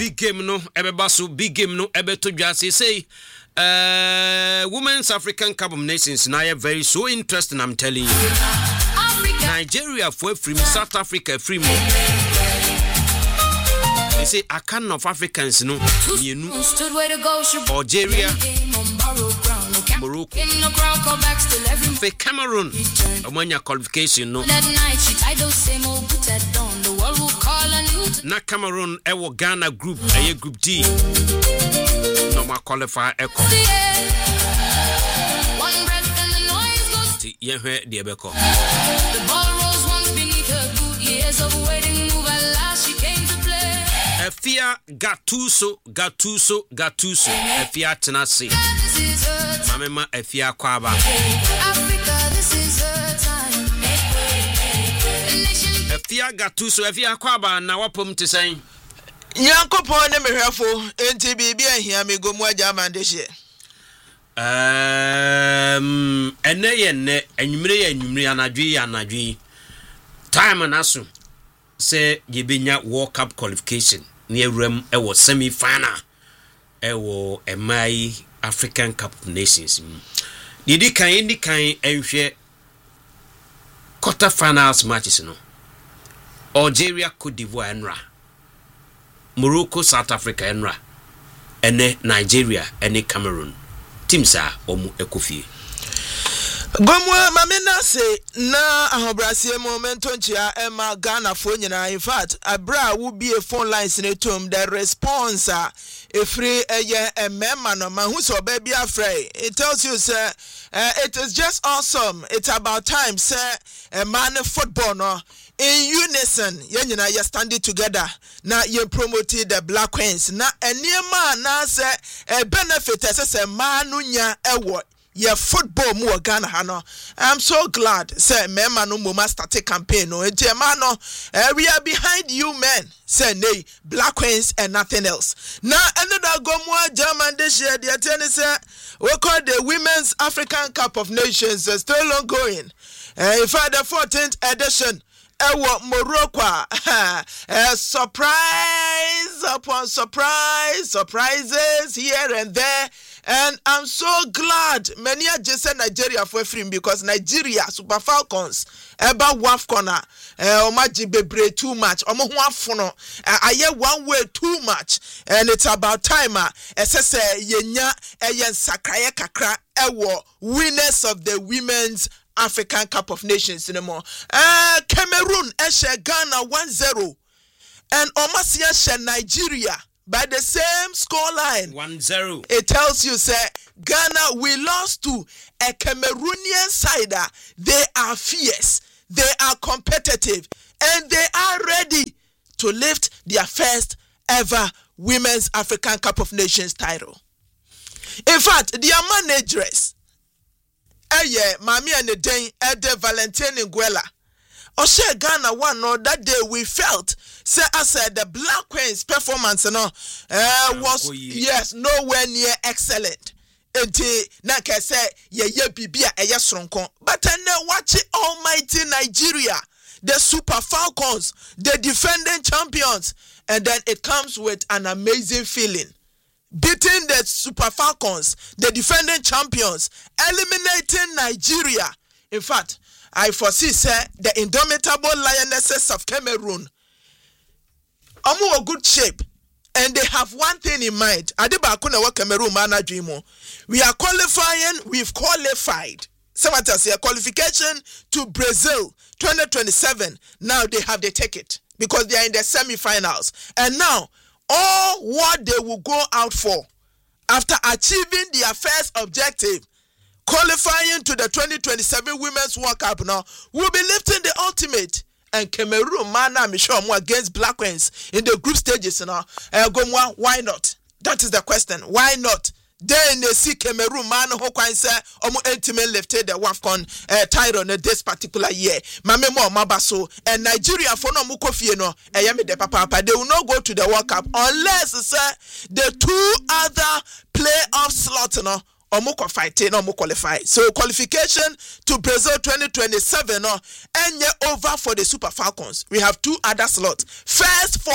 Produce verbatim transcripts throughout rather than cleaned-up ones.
big game no ebeba so big game no ebeto dwase say uh Women's African Cup of Nations now very so interesting, I'm telling you. Africa. Nigeria for free, South Africa free. They say a can of Africans no you know Algeria, Morocco, for Cameroon among your qualification no na Cameroon ewo Ghana group a group D no ma qualify echo yeah the ebeko the ball rose once beneath her boot years of waiting move at last she came to play Efia Gattuso Gattuso Gattuso Efia Tenase Mamema Efia Kwaba Africa this is her time Efia Gattuso Efia Kwaba na wapom te sen Yankopon ne mehwefo enti bibia hia me gomu agya mandehye Um, ene ye ne enwumre ye enwumre anadwe ye anadwe time na so say ye benya World Cup qualification ne awram e wo semi final e wo emai African Cup of Nations ni di kan ni kan enhwe quarter finals matches no Algeria, Cote d'Ivoire enra Morocco, South Africa enra ene Nigeria ene Cameroon teams are omu ekofie Gomwa mamena se na ahobrasie momento nchia ema Ghana fo nyina. In fact abra wo be a phone lines in tom the response a free eye emema no mahu so ba bia afrey. It tells you say uh, it is just awesome. It's about time say a man football no in unison ye nyina ye standing together na ye promoted the Black Queens na eniema na say a benefit say man no nya ewo yeah, football more Ghana hano. I'm so glad say me man no mama start a campaign no enti man no uh, we are behind you men say nay Black Queens and nothing else. Now another go more German this year the attorney say we call the Women's African Cup of Nations uh, still ongoing. Uh, in fact the fourteenth edition Ewo Morocco uh, surprise upon surprise surprises here and there. And I'm so glad many are just said Nigeria for free because Nigeria Super Falcons eba wafkona eh omaji bebre too much omo ho afono aye one way too much and it's about time ah esese yenya eyen sakraye kakra ewo winners of the Women's African Cup of Nations no more. Uh, Cameroon eshe Ghana one zero and Omasia she Nigeria by the same score line one zero. It tells you say Ghana we lost to a Cameroonian side. They are fierce, they are competitive, and they are ready to lift their first ever Women's African Cup of Nations title. In fact, their manageress Eye Mami and the Dane Ede Valentine Nguela Oshe Ghana one no that day we felt say I said the Black Queens performance no uh, was yes nowhere near excellent. Enti na ke say ye ye bibia eye sronko but then watch it almighty Nigeria, the Super Falcons, the defending champions, and then it comes with an amazing feeling. Beating the Super Falcons, the defending champions, eliminating Nigeria. In fact, I foresee say the indomitable Lionesses of Cameroon are in good shape, and they have one thing in mind. Adibakuna wa Cameroon mana dreamo. We are qualifying. We've qualified. Somebody say a qualification to Brazil twenty twenty-seven. Now they have the ticket because they are in the semi-finals, and now all what they will go out for after achieving their first objective, qualifying to the twenty twenty-seven Women's World Cup now, will be lifting the ultimate. And Cameroon, man, I'm sure more against Black Queens in the group stages now. Uh, go more, why not? That is the question. Why not? Then they see Cameroon, man, who can say, Omo ultimate lifted the WAFCON uh, title in this particular year. Mame mo mabaso and Nigeria for no mukofie no. Eyami de papa, they will not go to the World Cup unless say the two other playoff slots no. Omo fight no mo qualify. So qualification to Brazil twenty twenty-seven no and over for the Super Falcons. We have two other slots. First four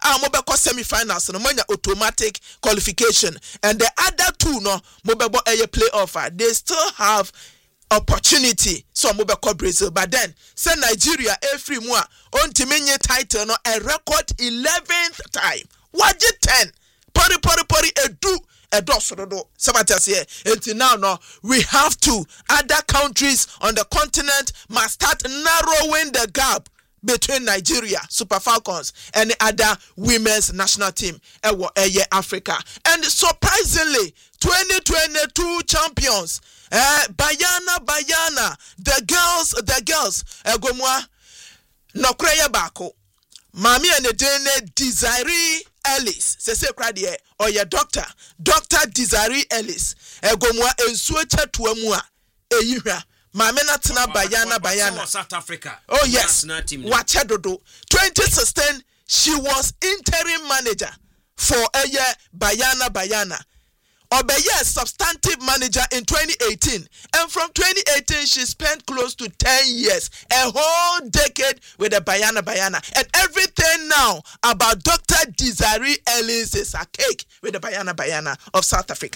a mobeko semi-finals no manya automatic qualification, and the other two no mobebo a playoff, they still have opportunity. So mobeko Brazil, but then say Nigeria every mois on timenye title no a record eleventh time. What ten? Pori pori pori edu edosodo. Sabatas here. Until now, no, we have to. Other countries on the continent must start narrowing the gap between Nigeria, Super Falcons, and the other women's national team, Ewo Eye Africa. And surprisingly, twenty twenty-two champions, uh, Bayana, Bayana, the girls, the girls, Egomwa, Nokreya Bako, Mami and the Dene Desiree Ellis, Sese Kradie, or your doctor, Doctor Desiree Ellis, Egomwa, and Switcher to Amua, Eyura. Mamena Tina Bayana Bayana. South Africa. Oh yes. Wachedodo. twenty sixteen, she was interim manager for a year Bayana Bayana. Obeye substantive manager in twenty eighteen. And from twenty eighteen, she spent close to ten years, a whole decade with the Bayana Bayana. And everything now about Doctor Desiree Ellis is a cake with the Bayana Bayana of South Africa.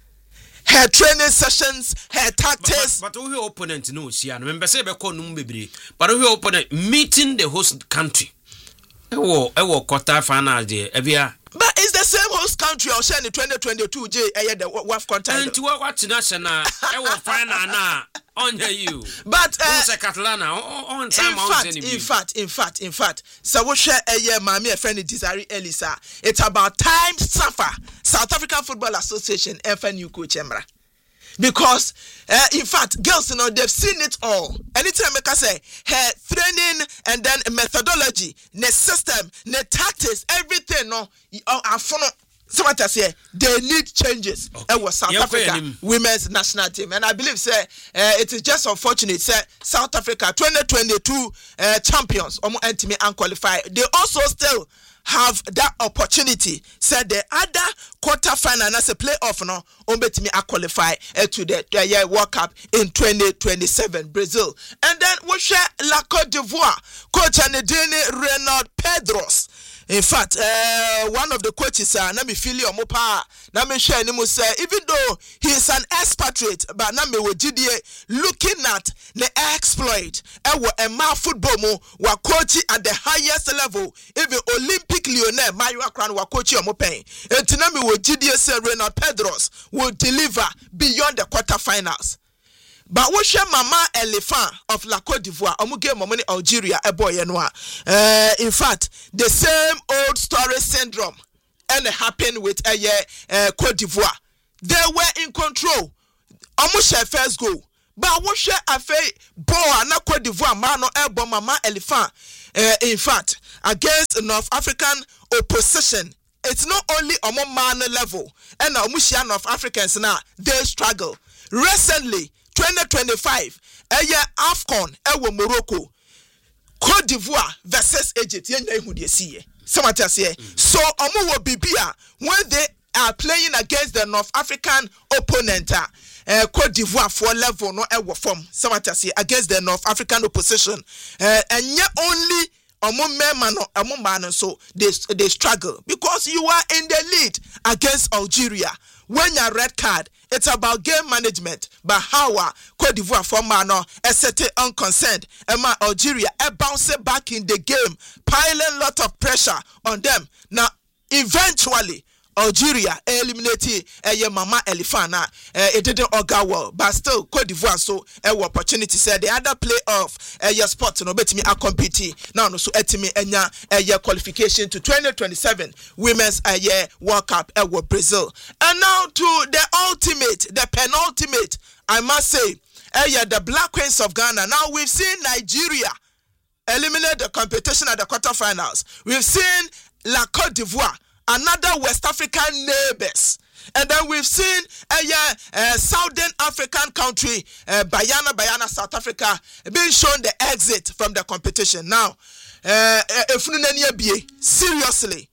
Her training sessions, her tactics. But who opponent no see and remember say be call no bebre. But who opponent meeting the host country. Ewo ewo quarter final there. Evia. But it's the same host country or share in twenty twenty-two J eh the W A F C title. And what what national ewo final na on you. But uh, uh Catalana on time in fact, in fact, in fact, in fact, so we share a year mami a friend Desiree Elisa. It's about time suffer South African Football Association F N U coach Emra. Because uh, in fact, girls, you know, they've seen it all. Anytime I can say her training and then methodology, the system, the tactics, everything, no, are follow. Somebody say they need changes. Okay. It was South You're Africa women's national team, and I believe say uh, it is just unfortunate. Say South Africa twenty twenty-two uh, champions, almost ultimate unqualified. They also still have that opportunity. Said the other quarter final as a playoff no, umbetimi a qualify uh, to the uh, World Cup in twenty twenty-seven Brazil, and then we share La Côte d'Ivoire coach Anedine Renaud Pedros. In fact, uh, one of the coaches, uh, Nami Fili Omopa, Nami share Nimu say, even though he is an expatriate, but Nami Wojidie looking at the exploit, Ewo Emma football mo wa coach at the highest level, even Olympic Lionel Mario Akran wa coach Omopen. And Nami Wojidie say Renaud Pedros will deliver beyond the quarterfinals. But we share Mama Elephant of La Côte d'Ivoire, Omuge Momoni Algeria, a boy and uh in fact, the same old story syndrome and it happened with a uh, Côte d'Ivoire. They were in control. Almost share first goal. But we share a fay boy na Côte d'Ivoire mano elbow Mama Elephant. Uh, in fact, against North African opposition. It's not only on man level and Omushia North Africans now they struggle. Recently twenty twenty-five, a year AFCON, Ewo Morocco, Côte d'Ivoire versus Egypt. Yenye who they see. Somebody say. So Omo will be here when they are playing against the North African opponent. Uh, Côte d'Ivoire for level no Ewo form. Somebody say against the North African opposition. Uh, and yet only Omo men no Omo man so they they struggle because you are in the lead against Algeria. When you're red card, it's about game management. But how are Côte d'Ivoire for Mano, a certain unconcerned, and my Algeria, a bounce back in the game, piling a lot of pressure on them. Now, eventually, Algeria eliminated a Mama Elefana. It didn't all go well, but still, Côte d'Ivoire so a opportunity. Said the other playoff a year spot no bet me a compete now no so etimi enya a year qualification to twenty twenty-seven women's a year World Cup a Brazil. And now to the ultimate, the penultimate, I must say, a year the Black Queens of Ghana. Now we've seen Nigeria eliminate the competition at the quarterfinals. We've seen La Côte d'Ivoire, another West African neighbors. And then we've seen a uh, uh, Southern African country, uh, Bayana, Bayana, South Africa, being shown the exit from the competition. Now, if uh, seriously,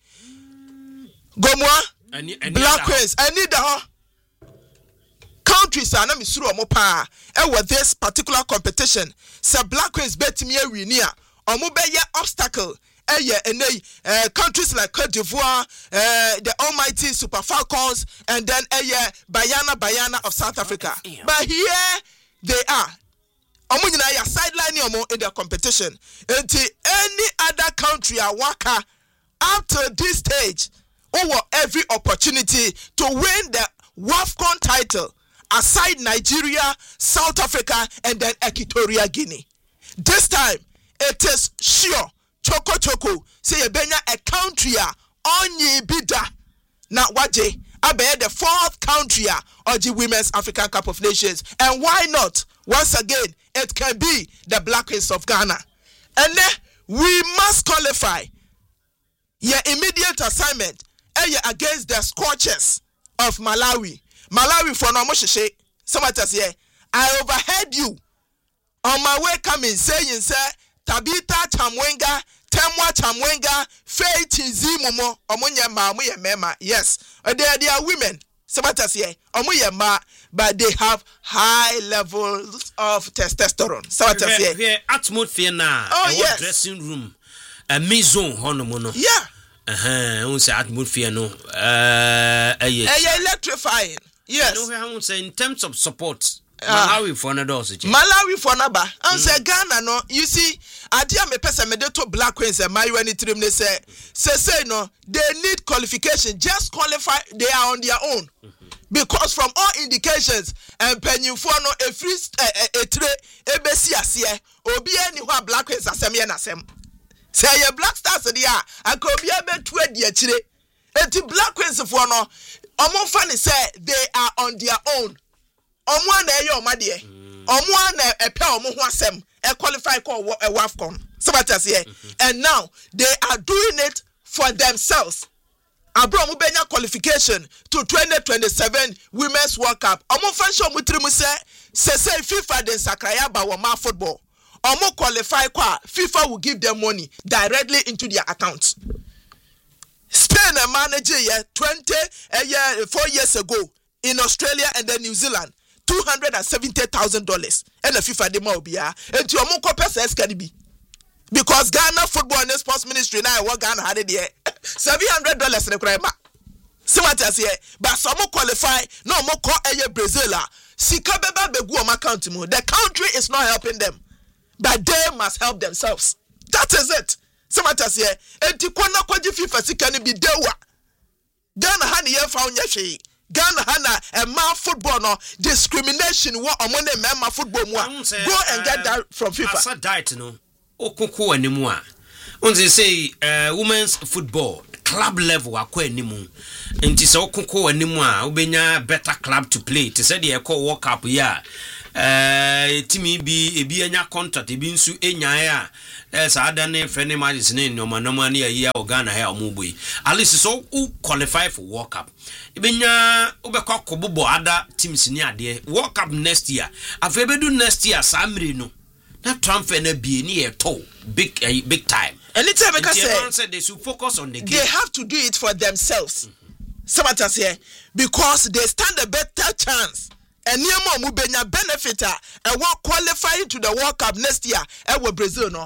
Gomwa, Black Queens, I need the countries are not misuru omopa. And with this particular competition, so Black Queens bet me a winia, or mobile obstacle. eh yeah uh, countries like Cote d'Ivoire, uh, the almighty Super Falcons, and then eh yeah Bayana Bayana of South Africa. But here they are. Omo nyina ya sideline omo in the competition. Until any other country a waka up to this stage, over every opportunity to win the WAFCON title aside Nigeria, South Africa, and then Equatorial Guinea. This time, it is sure, Choco Choco, say benya a country onye bida. Now, waje, abe the fourth country of the Women's African Cup of Nations. And why not? Once again, it can be the Black Queens of Ghana. And then, we must qualify. Your immediate assignment against the Scorchers of Malawi. Malawi for no moshe. Somebody say, I overheard you on my way coming saying, sir, Tabitha Chamwenga, Temwa Chamwenga, Faith Zimumo, Omunya Ma, Omuya Mema. Yes, they are, they are women. Somebody say, Omuya Ma, but they have high levels of testosterone. Somebody say, we atmosphere now. Oh, yes. Dressing room, a maison, honomono. Yeah. Uh-huh. I say atmosphere no. Uh, uh, electrifying. Yes. No, say in terms of support. Malawi for another. Malawi for another. I say Ghana no. You see, adia me pesa me de to Black Queens and my when trim they say say say no. They need qualification. Just qualify. They are on their own. Mm-hmm. Because from all indications, and penny for no a free a tre a besi asie obi any who Black Queens asem ye nasem. Say your Black Stars there, I could be able to add the chile. And the Black Queens for no, Omo Fanny say they are on their own. Omo na yo ma de. Omo na e pe omo ho asem e qualify call a WAFCON. Somebody say, and now they are doing it for themselves. Abro mo benya qualification to twenty twenty-seven Women's World Cup. Omo fan show mo trimu say say say FIFA den sakraya ba wo ma football. Omo qualify kwa FIFA will give them money directly into their accounts. Spain and manager yeah twenty a year four years ago in Australia and then New Zealand two hundred and seventy thousand dollars and the FIFA de ma obi a and to omo ko pesa eskadi because Ghana Football and Sports Ministry now what Ghana had there seven hundred dollars in the crime. See what I say, but some qualify no more call a Brazil sika beba begu omo account mu. The country is not helping them. But they must help themselves. That is it. Somebody say, "Enti kwana kwaji FIFA sika ni bi dewa." Ghana hani ye found yeshi. Ghana hana a man football no discrimination. What among them man football mo? Go and get that from FIFA. Asa diet no. Okoko animua. Unze say uh, women's football club level akwa animu. Enti se okoko animua. Ubenya better club to play. Te say the call World Cup ya. Uh, timi bi ebi enya contract ebi nsu enya ya eh sa adane friendly matches ne no manoma ne ya Ghana ha omugbo at least so who qualify for World Cup ebenya obekọ kobobo ada teams ni ade World Cup next year afebedu next year samre no na transfer na bi ni eto big uh, big time anytime I say, say they should focus on the game. They have to do it for themselves. Mm-hmm. Somebody say because they stand a better chance. And Niamo Mubenya benefiter and what qualifying to the World Cup next year and with Brazil no.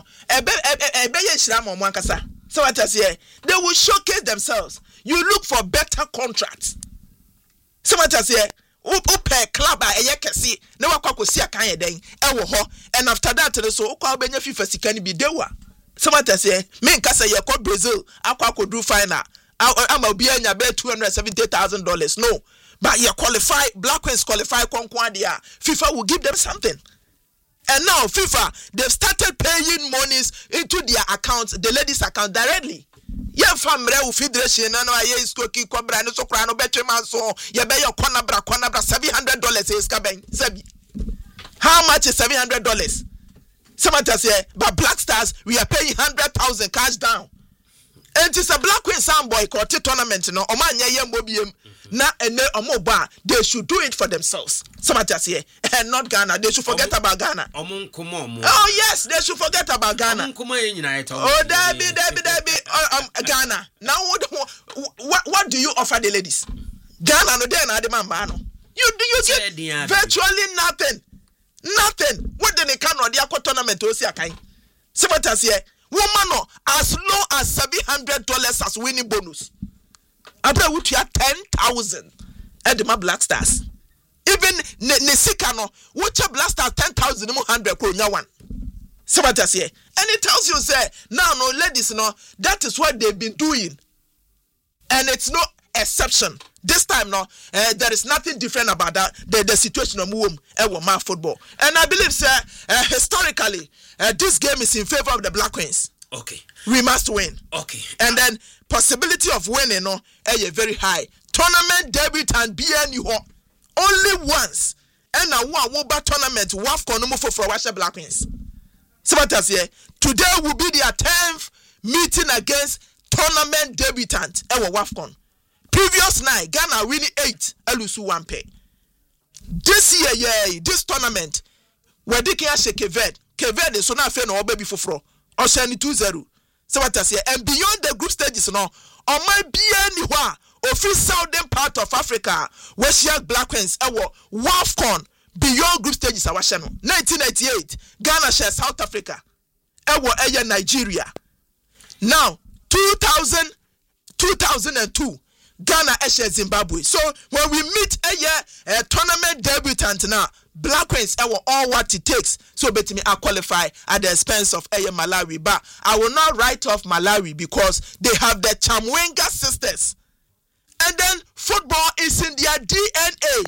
So what I say, they will showcase themselves. You look for better contracts. So what I say, upe club a yekesi na wakwa see a kanye den e wo ho and after that so ukwa obenya FIFA sika ni bi dewa. So what I say, me nka say yakwa Brazil akwa kodu final. Ama obi anya be two hundred seventy thousand dollars no. But you qualify, Black Queens qualify, FIFA will give them something. And now FIFA, they've started paying monies into their accounts, the ladies' account directly. Yeah, family federation, no, I is cookie, cobra, no soprano, better man, so you pay your conabra, conabra, seven hundred dollars is coming. How much is seven hundred dollars? Somebody say, but Black Stars, we are paying hundred thousand cash down. And it's a Black Queen sound boycott tournament, no, Oman Yam Bobium. Na ene omoba they should do it for themselves. Somebody say and not Ghana. They should forget Omo, about Ghana. Omo, omo. Oh yes, they should forget about Ghana. Omo, oh Debbie, Debbie, Debbie, uh, um, Ghana. Now what, what what do you offer the ladies? Ghana no dey na the man ba no. You do you get virtually nothing. Nothing. What then they can no dey tournament o si akai. Somebody say woman no as low as seven hundred dollars as winning bonus. Abra would you have ten thousand at the Black Stars. Even Nesikano, which a Black Stars ten thousand one hundred kronya one. So what I say, and it tells you say now no ladies no that is what they've been doing, and it's no exception. This time no, uh, there is nothing different about that. The, the situation of womb and woman football, and I believe sir uh, historically uh, this game is in favor of the Black Queens. Okay, we must win. Okay, and then possibility of winning no uh, very high. Tournament debut and B N U only once, and now one woba tournament WAFCON no more for Russia Black Queens. So what I say, today will be their tenth meeting against tournament debutant ewa WAFCON. Previous night, Ghana winning eight, Elusu one pay. This year, yeah, this tournament, where they can shake Keved, Keved is so now fair no baby for fro, or shani two zero. So what I say, and beyond the group stages, no, on my B N U of this southern part of Africa, where she has Black Queens, ewa WAFCON. Beyond group stages, our channel. nineteen ninety-eight, Ghana shares South Africa. Ewo eye Nigeria. Now, two thousand, two thousand two, Ghana shares Zimbabwe. So when we meet a year a tournament debutant now, Black Queens ewo all what it takes. So bet me I qualify at the expense of a Malawi. But I will not write off Malawi because they have the Chamwenga sisters. And then football is in their D N A.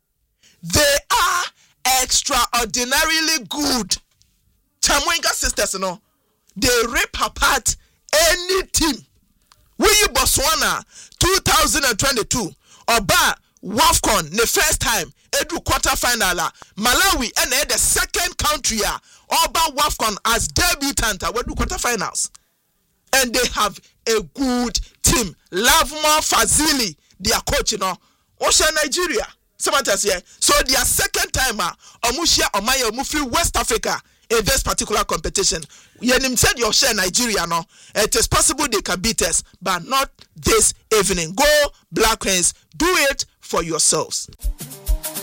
They are extraordinarily good. Chamwenga sisters, you know, they rip apart any team. We Botswana two thousand twenty-two, Oba WAFCON the first time edu quarter final. Malawi and the second country Oba WAFCON as debutant we do quarter finals, and they have a good team. Lavmo Fazili, their coach, you know, Osha Nigeria. So their second timer, Omushia Omaya Omufri West Africa in this particular competition. Yenim said your share Nigeria no. It is possible they can beat us, but not this evening. Go Black Queens, do it for yourselves.